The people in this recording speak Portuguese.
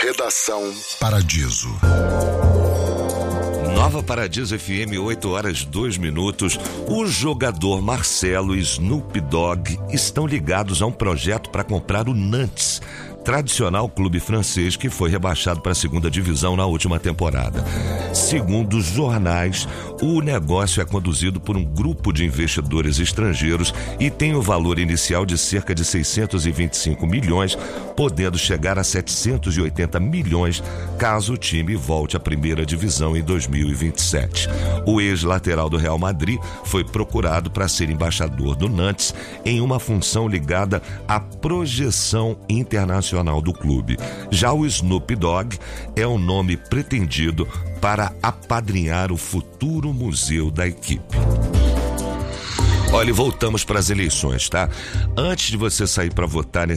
Redação Paradiso. Nova Paradiso FM, 8h02. O jogador Marcelo e Snoop Dogg estão ligados a um projeto para comprar o Nantes, tradicional clube francês que foi rebaixado para a segunda divisão na última temporada. Segundo os jornais, o negócio é conduzido por um grupo de investidores estrangeiros e tem o valor inicial de cerca de 625 milhões, podendo chegar a 780 milhões caso o time volte à primeira divisão em 2027. O ex-lateral do Real Madrid foi procurado para ser embaixador do Nantes em uma função ligada à projeção internacional do clube. Já o Snoop Dogg é o nome pretendido para apadrinhar o futuro museu da equipe. Olha, voltamos para as eleições, tá? Antes de você sair para votar